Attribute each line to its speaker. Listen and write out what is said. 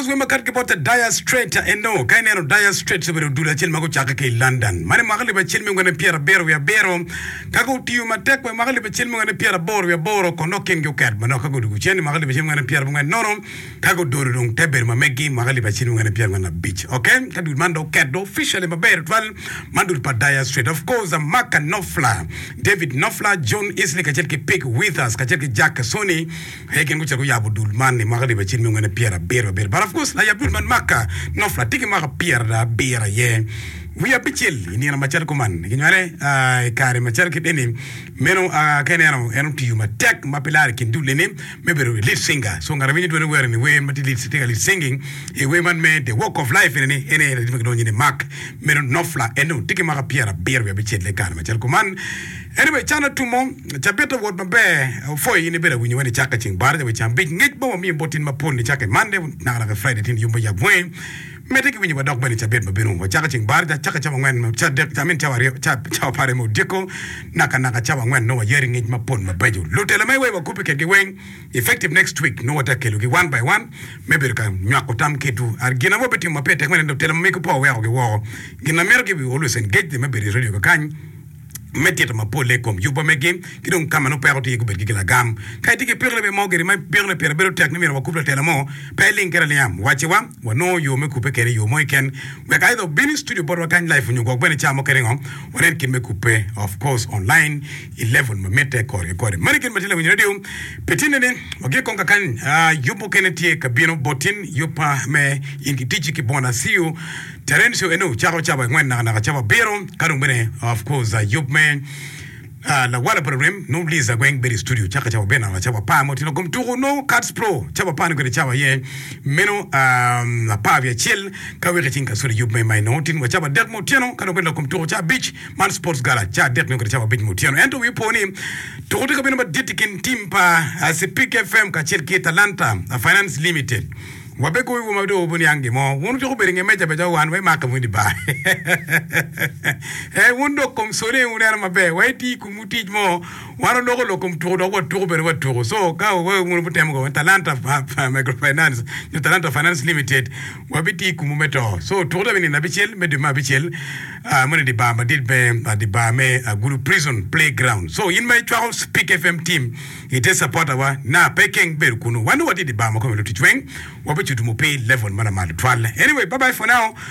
Speaker 1: course we makat ke bota Dire Straits no kainero Dire Straits be dula chel mago chaka ke London mane magali be chel ngone Pierre Bero ya Bero kago tiu matek be magali be chel ngone Pierre Boro ya Boro kono kengo kat mano kago dugu chen magali be chel ngone Pierre ngone nono kago doru dong teber ma megi magali be chel ngone Pierre ngone beach okay kadu mando kat do officially ma ber twal mandur pa Dire Straits of course Mark Knopfler David Knopfler John Isley ka chel ke pick with us ka chel ke Jack Sony heken go chel yabu dul man ni magali be chel ngone Pierre Bero but of course na yabu man Mark Knopfler tiki maka Pierre da Bera ye we are bichel ini na machar kuman kinware kare machar kideni meno kenero enu ti yuma tek mapilar kindule ne mebero lead singer so ngara vinyi dwene were ni we mati lead singing e we man made the walk of life ene dimekdo nyine Mark meno Knopfler enu tiki maka Pierre Bero we bichel le kare machar kuman anyway chana tumo chapeta word mabe foi ini bera winyi wani chaka ching bar we chambit ngit bo mi botin mapon ni chaka Monday na Friday tin yumba ya bwen meteke winyi ba dog bani chabet mabeno wa chaka ching bar chaka chama ngwen chadek tamin chawari chaw pare mo diko naka chawa ngwen no yeri ngit mapon mabejo lutela mai we wa kupike ke wen effective next week no wata kelugi one by one maybe ka nyako tam ketu argina mo beti mapete ngwen ndo tela make po we wo gina merke we always engage them maybe radio kan mettete ma pole kom yuba mege kidon kama no peroti ko bergi la gam kay tike perle be mo geri may perle pere bero tek numéro wa couple tele mo pe link era liam wachi wa no yo me coupe kere yo moy ken we kay do bin studio bor kan live ñu go ben chamo kere ngom wonen kin me coupe of course online 11 ma mette ko mariken matele ñu radio petine ne wage konka kan yubo keneti ka bino botin yupa me inki tiji ki bona siu Terencio eno chaba ngwen na chaba bero karung bene of course yup man la wala problem no liza going very studio chaba bena na chaba pa mo tino komturo no cards pro chaba pa ngere chaba ye meno la pavia chill ka we retinga suri yup me my notin wa chaba dek mo tino karung bene komturo cha beach man sports gala cha dek ngere chaba beach mo tino ento we poni to ko bene ba ditikin timpa as Pick FM ka chel ki Talanta Finance Limited wabeko wivu mabdo obuni yangi mo wonu to beringe meja beja wan we maka mundi ba wondo kom sore unera mabe waiti kumuti mo wano dogo lokom to dogo to bere wato so ka we wonu butem go Talanta Microfinance ni Talanta Finance Limited wabiti kumumeto so to do bini na bichel meduma bichel mone di ba madid be di ba me guru prison playground so in my 12 Pick FM team it is supporter wa na pekeng beru kuno wanu wadi di ba mo ko lo titwen wabichu tumupe level mana mal twal anyway bye bye for now